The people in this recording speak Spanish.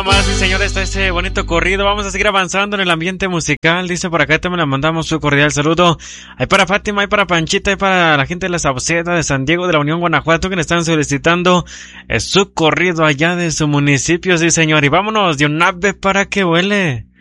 nada más, sí señor, está ese bonito corrido. Vamos a seguir avanzando en el ambiente musical. Dice por acá, también le mandamos su cordial saludo. Hay para Fátima, hay para Panchita, hay para la gente de la Sauceda, de San Diego, de la Unión Guanajuato, que le están solicitando su corrido allá de su municipio, sí señor. Y vámonos de un ave para que vuele.